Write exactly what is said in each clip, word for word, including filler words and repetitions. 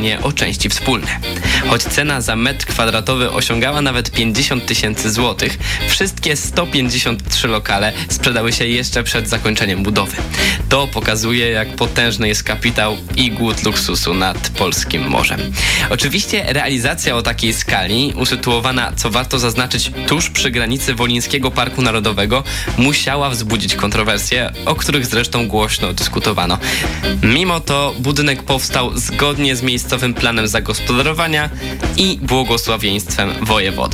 o części wspólne. Choć cena za metr kwadratowy osiągała nawet pięćdziesiąt tysięcy złotych, wszystkie sto pięćdziesiąt trzy lokale sprzedały się jeszcze przed zakończeniem budowy. To pokazuje, jak potężny jest kapitał i głód luksusu nad polskim morzem. Oczywiście realizacja o takiej skali, usytuowana, co warto zaznaczyć, tuż przy granicy Wolińskiego Parku Narodowego, musiała wzbudzić kontrowersje, o których zresztą głośno dyskutowano. Mimo to budynek powstał zgodnie z miejscowym planem zagospodarowania i błogosławieństwem wojewody.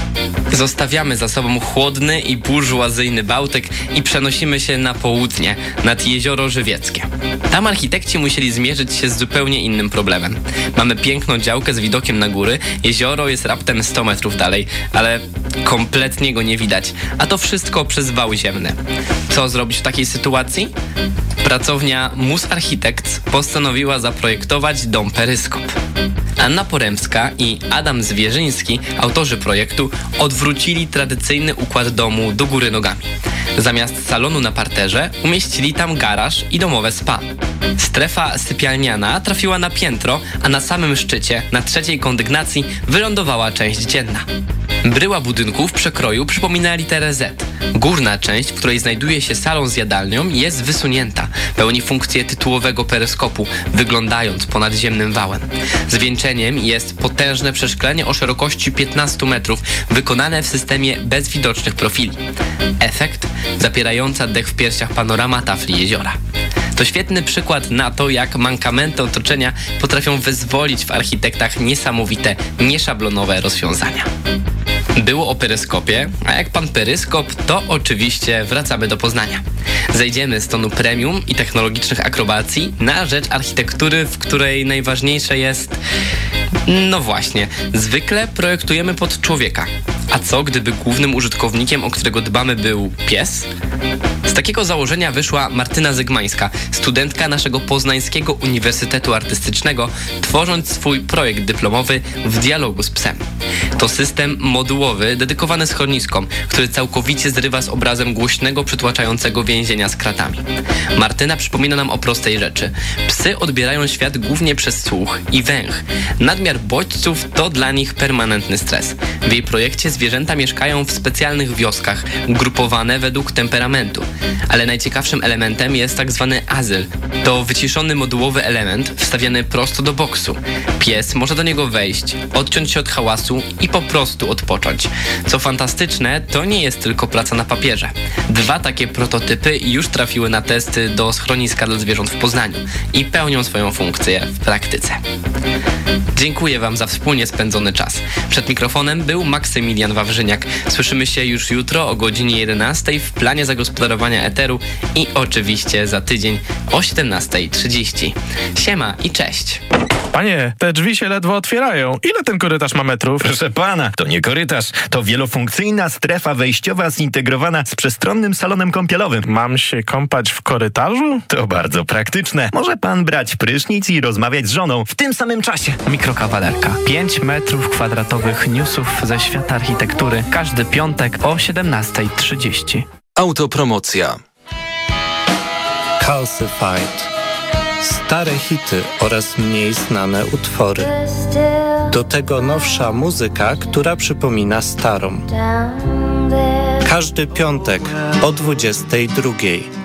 Zostawiamy za sobą chłodny i burżuazyjny Bałtyk i przenosimy się na południe, nad Jezioro Żywieckie. Tam architekci musieli zmierzyć się z zupełnie innym problemem. Mamy piękną działkę z widokiem na góry, jezioro jest raptem sto metrów dalej, ale kompletnie go nie widać, a to wszystko przez wał ziemny. Co zrobić w takiej sytuacji? Pracownia Mus Architects postanowiła zaprojektować dom peryskop. Anna Poremska i Adam Zwierzyński, autorzy projektu, odwrócili tradycyjny układ domu do góry nogami. Zamiast salonu na parterze umieścili tam garaż i domowe spa. Strefa sypialniana trafiła na piętro, a na samym szczycie, na trzeciej kondygnacji, wylądowała część dzienna. Bryła budynku w przekroju przypomina literę Z. Górna część, w której znajduje się salon z jadalnią, jest wysunięta. Pełni funkcję tytułowego peryskopu, wyglądając ponad ziemnym wałem. Zwieńczeniem jest potężne przeszklenie o szerokości piętnaście metrów, wykonane w systemie bezwidocznych profili. Efekt? Zapierająca dech w piersiach panorama tafli jeziora. To świetny przykład na to, jak mankamenty otoczenia potrafią wyzwolić w architektach niesamowite, nieszablonowe rozwiązania. Było o peryskopie, a jak pan peryskop, to oczywiście wracamy do Poznania. Zejdziemy z tonu premium i technologicznych akrobacji na rzecz architektury, w której najważniejsze jest... No właśnie, zwykle projektujemy pod człowieka. A co, gdyby głównym użytkownikiem, o którego dbamy, był pies? Z takiego założenia wyszła Martyna Zygmańska, studentka naszego Poznańskiego Uniwersytetu Artystycznego, tworząc swój projekt dyplomowy W dialogu z psem. To system modułowy dedykowany schroniskom, który całkowicie zrywa z obrazem głośnego, przytłaczającego więzienia z kratami. Martyna przypomina nam o prostej rzeczy. Psy odbierają świat głównie przez słuch i węch. Nadmiar bodźców to dla nich permanentny stres. W jej projekcie zwierzęta mieszkają w specjalnych wioskach, grupowane według temperamentu. Ale najciekawszym elementem jest tak zwany azyl. To wyciszony modułowy element wstawiany prosto do boksu. Pies może do niego wejść, odciąć się od hałasu i po prostu odpocząć. Co fantastyczne, to nie jest tylko praca na papierze. Dwa takie prototypy już trafiły na testy do schroniska dla zwierząt w Poznaniu i pełnią swoją funkcję w praktyce. Dziękuję Wam za wspólnie spędzony czas. Przed mikrofonem był Maksymilian Wawrzyniak. Słyszymy się już jutro o godzinie jedenastej w planie zagospodarowania eteru i oczywiście za tydzień o siedemnasta trzydzieści. Siema i cześć! Panie, te drzwi się ledwo otwierają. Ile ten korytarz ma metrów? Proszę pana, to nie korytarz, to wielofunkcyjna strefa wejściowa zintegrowana z przestronnym salonem kąpielowym. Mam się kąpać w korytarzu? To bardzo praktyczne. Może pan brać prysznic i rozmawiać z żoną w tym samym czasie. Mikrokawalerka. pięć metrów kwadratowych newsów ze świata architektury. Każdy piątek o siedemnasta trzydzieści. Autopromocja. Calcified. Stare hity oraz mniej znane utwory. Do tego nowsza muzyka, która przypomina starą. Każdy piątek o dwudziestej drugiej.